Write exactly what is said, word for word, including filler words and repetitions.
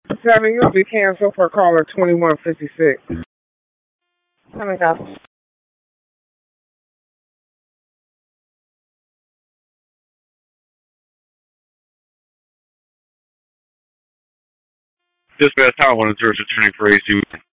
Seven, you'll be canceled for caller twenty-one fifty-six. Let me go. Dispatch Tower one zero is returning for A C.